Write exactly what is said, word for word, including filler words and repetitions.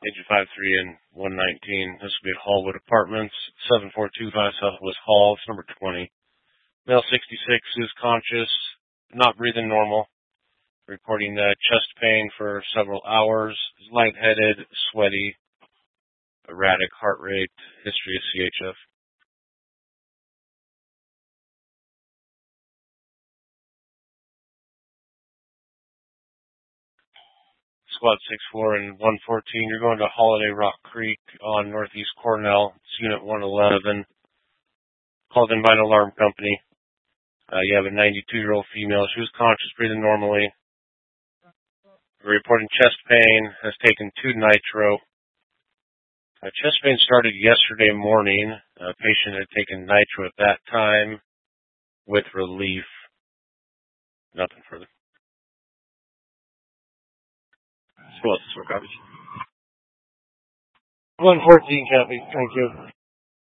Agent five three and one nineteen. This will be at Hallwood Apartments, seven four two five Southwest Hall. It's number twenty. Male sixty-six is conscious, not breathing normal. Reporting uh, chest pain for several hours. Is lightheaded, sweaty, erratic heart rate, history of C H F. Squad six four and one fourteen, you're going to Holiday Rock Creek on Northeast Cornell. It's Unit one eleven. Called in by an alarm company. Uh, you have a ninety-two-year-old female. She was conscious, breathing normally. Reporting chest pain. Has taken two nitro. Uh, chest pain started yesterday morning. A patient had taken nitro at that time with relief. Nothing further. Squad six four, copy. one fourteen, copy. Thank you.